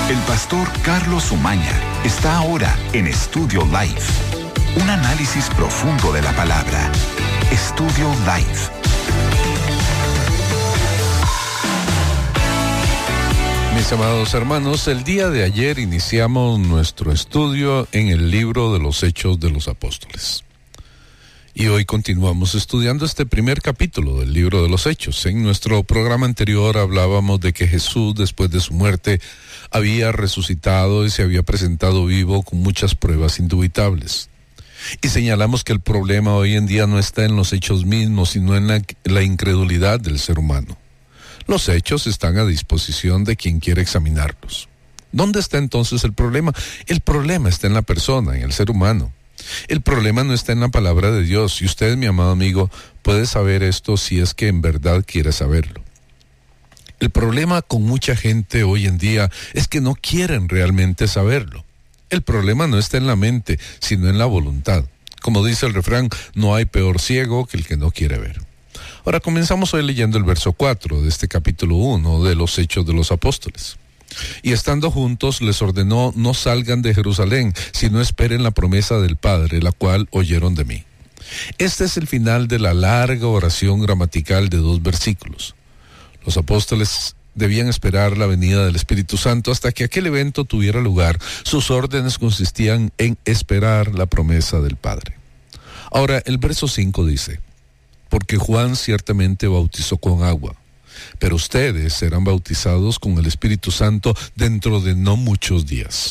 El pastor Carlos Umaña está ahora en Estudio Live. Un análisis profundo de la palabra. Estudio Live. Mis amados hermanos, el día de ayer iniciamos nuestro estudio en el libro de los Hechos de los Apóstoles. Y hoy continuamos estudiando este primer capítulo del libro de los Hechos. En nuestro programa anterior hablábamos de que Jesús, después de su muerte, había resucitado y se había presentado vivo con muchas pruebas indubitables. Y señalamos que el problema hoy en día no está en los hechos mismos, sino en la incredulidad del ser humano. Los hechos están a disposición de quien quiere examinarlos. ¿Dónde está entonces el problema? El problema está en la persona, en el ser humano. El problema no está en la palabra de Dios, y usted, mi amado amigo, puede saber esto si es que en verdad quiere saberlo. El problema con mucha gente hoy en día es que no quieren realmente saberlo. El problema no está en la mente, sino en la voluntad. Como dice el refrán, no hay peor ciego que el que no quiere ver. Ahora comenzamos hoy leyendo el verso 4 de este capítulo 1 de los Hechos de los Apóstoles. Y estando juntos les ordenó: no salgan de Jerusalén, sino esperen la promesa del Padre, la cual oyeron de mí. Este es el final de la larga oración gramatical de 2 versículos. Los apóstoles debían esperar la venida del Espíritu Santo hasta que aquel evento tuviera lugar. Sus órdenes consistían en esperar la promesa del Padre. Ahora, el verso 5 dice: porque Juan ciertamente bautizó con agua, pero ustedes serán bautizados con el Espíritu Santo dentro de no muchos días.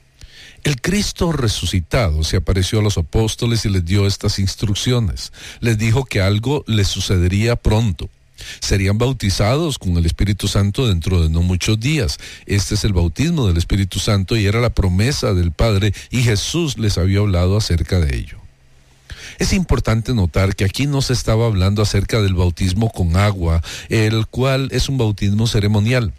El Cristo resucitado se apareció a los apóstoles y les dio estas instrucciones. Les dijo que algo les sucedería pronto. Serían bautizados con el Espíritu Santo dentro de no muchos días. Este es el bautismo del Espíritu Santo y era la promesa del Padre, y Jesús les había hablado acerca de ello. Es importante notar que aquí no se estaba hablando acerca del bautismo con agua, el cual es un bautismo ceremonial.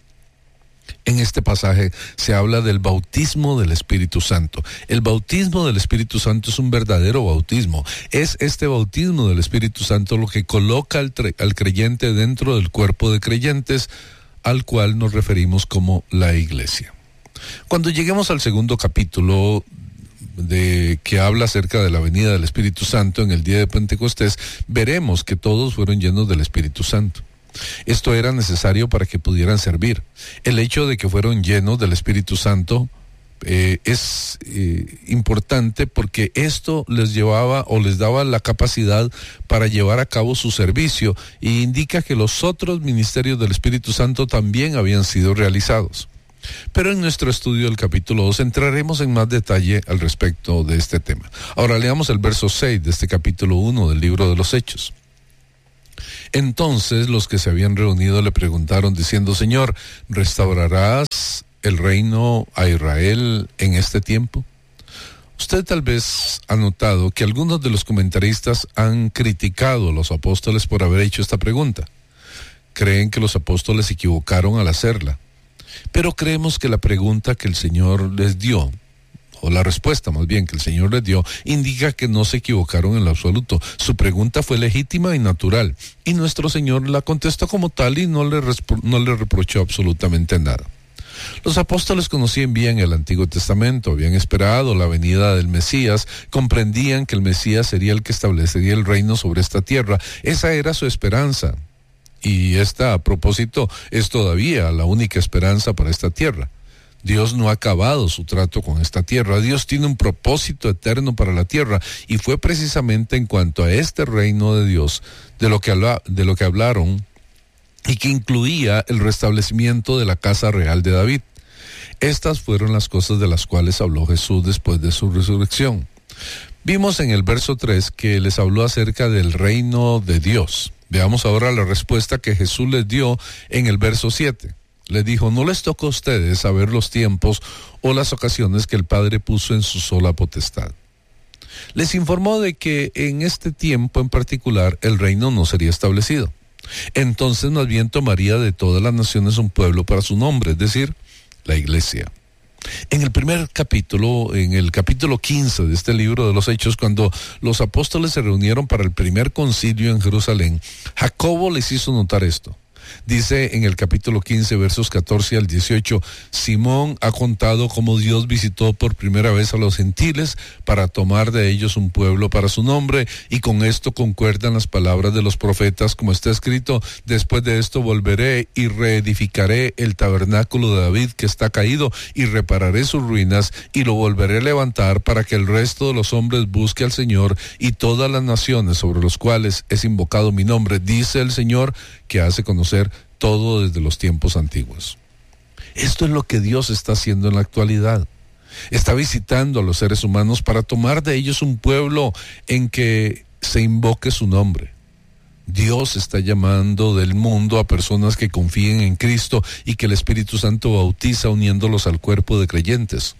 En este pasaje se habla del bautismo del Espíritu Santo. El bautismo del Espíritu Santo es un verdadero bautismo. Es este bautismo del Espíritu Santo lo que coloca al creyente dentro del cuerpo de creyentes, al cual nos referimos como la iglesia. Cuando lleguemos al segundo capítulo de que habla acerca de la venida del Espíritu Santo en el día de Pentecostés, veremos que todos fueron llenos del Espíritu Santo. Esto era necesario para que pudieran servir. El hecho de que fueron llenos del Espíritu Santo es importante porque esto les llevaba o les daba la capacidad para llevar a cabo su servicio, e indica que los otros ministerios del Espíritu Santo también habían sido realizados. Pero en nuestro estudio del capítulo 2 entraremos en más detalle al respecto de este tema. Ahora leamos el verso 6 de este capítulo 1 del libro de los Hechos. Entonces los que se habían reunido le preguntaron diciendo: Señor, ¿restaurarás el reino a Israel en este tiempo? Usted tal vez ha notado que algunos de los comentaristas han criticado a los apóstoles por haber hecho esta pregunta. Creen que los apóstoles se equivocaron al hacerla. Pero creemos que la pregunta que el Señor les dio, o la respuesta más bien que el Señor les dio, indica que no se equivocaron en lo absoluto. Su pregunta fue legítima y natural, y nuestro Señor la contestó como tal y no le reprochó absolutamente nada. Los apóstoles conocían bien el Antiguo Testamento, habían esperado la venida del Mesías, comprendían que el Mesías sería el que establecería el reino sobre esta tierra. Esa era su esperanza. Y esta, a propósito, es todavía la única esperanza para esta tierra. Dios no ha acabado su trato con esta tierra. Dios tiene un propósito eterno para la tierra, y fue precisamente en cuanto a este reino de Dios de lo que hablaron, y que incluía el restablecimiento de la casa real de David. Estas fueron las cosas de las cuales habló Jesús después de su resurrección. Vimos en el verso 3 que les habló acerca del reino de Dios. Veamos ahora la respuesta que Jesús les dio en el verso 7. Les dijo: no les toca a ustedes saber los tiempos o las ocasiones que el Padre puso en su sola potestad. Les informó de que en este tiempo en particular el reino no sería establecido. Entonces más bien tomaría de todas las naciones un pueblo para su nombre, es decir, la iglesia. En el primer capítulo, en el capítulo 15 de este libro de los Hechos, cuando los apóstoles se reunieron para el primer concilio en Jerusalén, Jacobo les hizo notar esto. Dice en el capítulo 15, versos 14 al 18, Simón ha contado cómo Dios visitó por primera vez a los gentiles para tomar de ellos un pueblo para su nombre, y con esto concuerdan las palabras de los profetas, como está escrito: después de esto volveré y reedificaré el tabernáculo de David que está caído, y repararé sus ruinas, y lo volveré a levantar, para que el resto de los hombres busque al Señor, y todas las naciones sobre los cuales es invocado mi nombre, dice el Señor, que hace conocer todo desde los tiempos antiguos. Esto es lo que Dios está haciendo en la actualidad. Está visitando a los seres humanos para tomar de ellos un pueblo en que se invoque su nombre. Dios está llamando del mundo a personas que confíen en Cristo y que el Espíritu Santo bautiza uniéndolos al cuerpo de creyentes,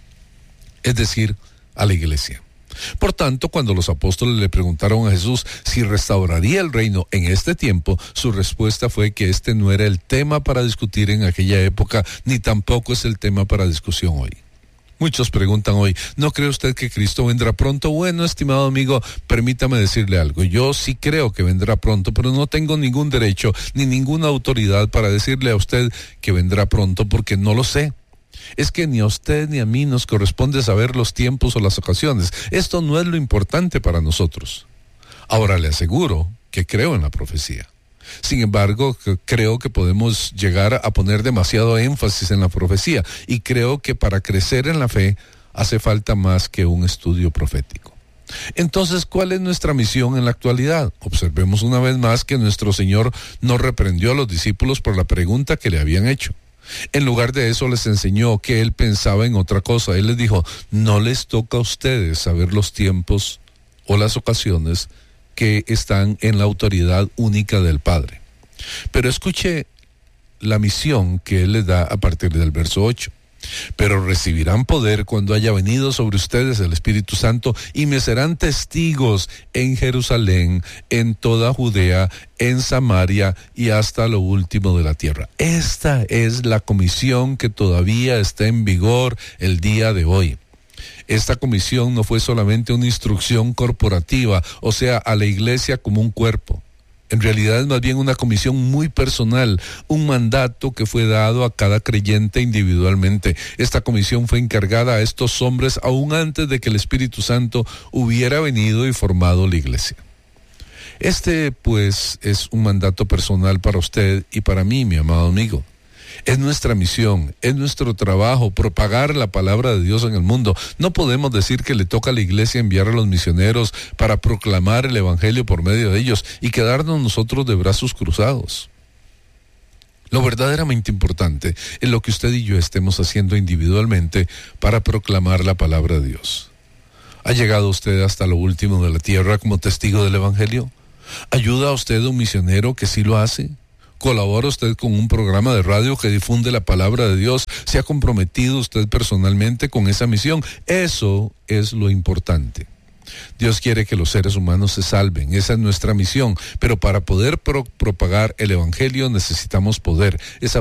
es decir, a la iglesia. Por tanto, cuando los apóstoles le preguntaron a Jesús si restauraría el reino en este tiempo, su respuesta fue que este no era el tema para discutir en aquella época, ni tampoco es el tema para discusión hoy. Muchos preguntan hoy, ¿no cree usted que Cristo vendrá pronto? Bueno, estimado amigo, permítame decirle algo. Yo sí creo que vendrá pronto, pero no tengo ningún derecho ni ninguna autoridad para decirle a usted que vendrá pronto, porque no lo sé. Es que ni a usted ni a mí nos corresponde saber los tiempos o las ocasiones. Esto no es lo importante para nosotros. Ahora le aseguro que creo en la profecía. Sin embargo, creo que podemos llegar a poner demasiado énfasis en la profecía, y creo que para crecer en la fe hace falta más que un estudio profético. Entonces, ¿cuál es nuestra misión en la actualidad? Observemos una vez más que nuestro Señor no reprendió a los discípulos por la pregunta que le habían hecho. En lugar de eso les enseñó que Él pensaba en otra cosa. Él les dijo, no les toca a ustedes saber los tiempos o las ocasiones que están en la autoridad única del Padre. Pero escuche la misión que Él les da a partir del verso 8. Pero recibirán poder cuando haya venido sobre ustedes el Espíritu Santo, y me serán testigos en Jerusalén, en toda Judea, en Samaria y hasta lo último de la tierra. Esta es la comisión que todavía está en vigor el día de hoy. Esta comisión no fue solamente una instrucción corporativa, o sea, a la iglesia como un cuerpo. En realidad es más bien una comisión muy personal, un mandato que fue dado a cada creyente individualmente. Esta comisión fue encargada a estos hombres aún antes de que el Espíritu Santo hubiera venido y formado la iglesia. Este, pues, es un mandato personal para usted y para mí, mi amado amigo. Es nuestra misión, es nuestro trabajo propagar la palabra de Dios en el mundo. No podemos decir que le toca a la iglesia enviar a los misioneros para proclamar el evangelio por medio de ellos y quedarnos nosotros de brazos cruzados. Lo verdaderamente importante es lo que usted y yo estemos haciendo individualmente para proclamar la palabra de Dios. ¿Ha llegado usted hasta lo último de la tierra como testigo del evangelio? ¿Ayuda a usted a un misionero que sí lo hace? ¿Colabora usted con un programa de radio que difunde la palabra de Dios? ¿Se ha comprometido usted personalmente con esa misión? Eso es lo importante. Dios quiere que los seres humanos se salven, esa es nuestra misión, pero para poder propagar el evangelio necesitamos poder. Esa